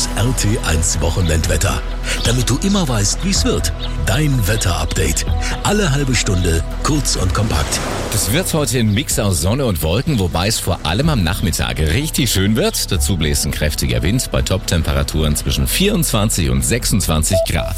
Das RT1 Wochenendwetter. Damit du immer weißt, wie es wird. Dein Wetterupdate. Alle halbe Stunde, kurz und kompakt. Es wird heute ein Mix aus Sonne und Wolken, wobei es vor allem am Nachmittag richtig schön wird. Dazu bläst ein kräftiger Wind bei Toptemperaturen zwischen 24 und 26 Grad.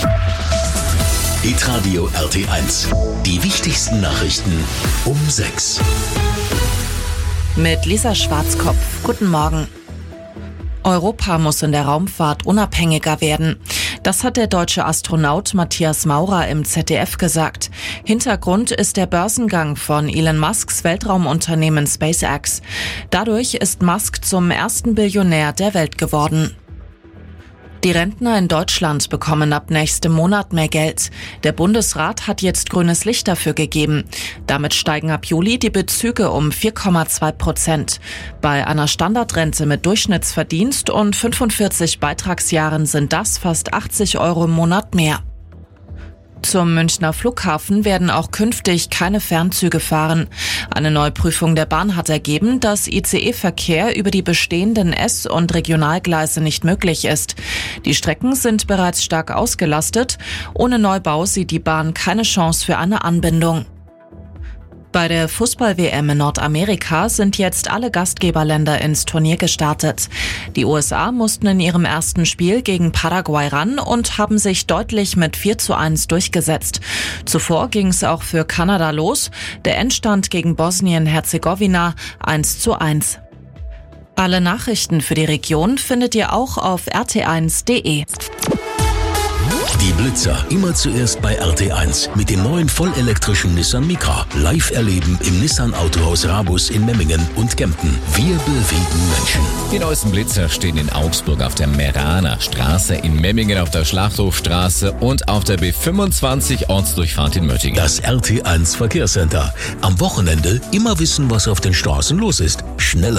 Hitradio RT1. Die wichtigsten Nachrichten um 6. Mit Lisa Schwarzkopf. Guten Morgen. Europa muss in der Raumfahrt unabhängiger werden. Das hat der deutsche Astronaut Matthias Maurer im ZDF gesagt. Hintergrund ist der Börsengang von Elon Musks Weltraumunternehmen SpaceX. Dadurch ist Musk zum ersten Billionär der Welt geworden. Die Rentner in Deutschland bekommen ab nächstem Monat mehr Geld. Der Bundesrat hat jetzt grünes Licht dafür gegeben. Damit steigen ab Juli die Bezüge um 4,2%. Bei einer Standardrente mit Durchschnittsverdienst und 45 Beitragsjahren sind das fast 80 € im Monat mehr. Zum Münchner Flughafen werden auch künftig keine Fernzüge fahren. Eine Neuprüfung der Bahn hat ergeben, dass ICE-Verkehr über die bestehenden S- und Regionalgleise nicht möglich ist. Die Strecken sind bereits stark ausgelastet. Ohne Neubau sieht die Bahn keine Chance für eine Anbindung. Bei der Fußball-WM in Nordamerika sind jetzt alle Gastgeberländer ins Turnier gestartet. Die USA mussten in ihrem ersten Spiel gegen Paraguay ran und haben sich deutlich mit 4:1 durchgesetzt. Zuvor ging es auch für Kanada los. Der Endstand gegen Bosnien-Herzegowina 1:1. Alle Nachrichten für die Region findet ihr auch auf rt1.de. Die Blitzer immer zuerst bei RT1 mit dem neuen vollelektrischen Nissan Micra. Live erleben im Nissan Autohaus Rabus in Memmingen und Kempten. Wir bewegen Menschen. Die neuesten Blitzer stehen in Augsburg auf der Meraner Straße, in Memmingen auf der Schlachthofstraße und auf der B25 Ortsdurchfahrt in Möttingen. Das RT1 Verkehrscenter. Am Wochenende immer wissen, was auf den Straßen los ist. Schneller